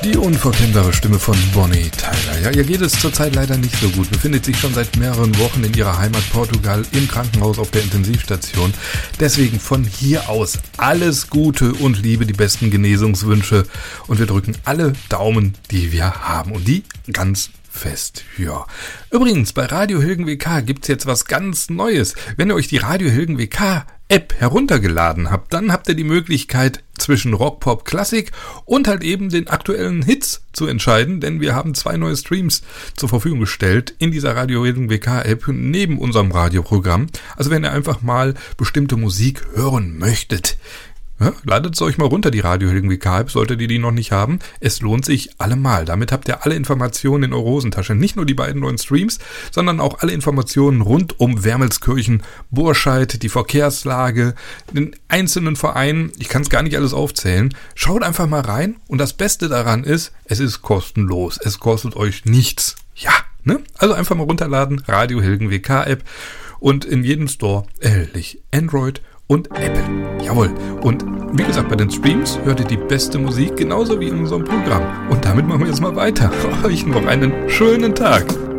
Die unverkennbare Stimme von Bonnie Tyler. Ja, ihr geht es zurzeit leider nicht so gut. Befindet sich schon seit mehreren Wochen in ihrer Heimat Portugal im Krankenhaus auf der Intensivstation. Deswegen von hier aus alles Gute und Liebe, die besten Genesungswünsche. Und wir drücken alle Daumen, die wir haben. Und die ganz fest. Ja. Übrigens, bei Radio Hilgen WK gibt's jetzt was ganz Neues. Wenn ihr euch die Radio Hilgen WK App heruntergeladen habt, dann habt ihr die Möglichkeit, zwischen Rock, Pop, Klassik und halt eben den aktuellen Hits zu entscheiden, denn wir haben 2 neue Streams zur Verfügung gestellt in dieser Radio Hilgen WK App neben unserem Radioprogramm. Also wenn ihr einfach mal bestimmte Musik hören möchtet, ja, ladet es euch mal runter, die Radio Hilgen WK App, solltet ihr die noch nicht haben. Es lohnt sich allemal. Damit habt ihr alle Informationen in eurer Hosentasche. Nicht nur die beiden neuen Streams, sondern auch alle Informationen rund um Wermelskirchen, Burscheid, die Verkehrslage, den einzelnen Vereinen. Ich kann es gar nicht alles aufzählen. Schaut einfach mal rein. Und das Beste daran ist, es ist kostenlos. Es kostet euch nichts. Ja, ne? Also einfach mal runterladen, Radio Hilgen WK App. Und in jedem Store erhältlich Android und Apple. Jawohl. Und wie gesagt, bei den Streams hört ihr die beste Musik, genauso wie in unserem Programm. Und damit machen wir jetzt mal weiter. Euch noch einen schönen Tag.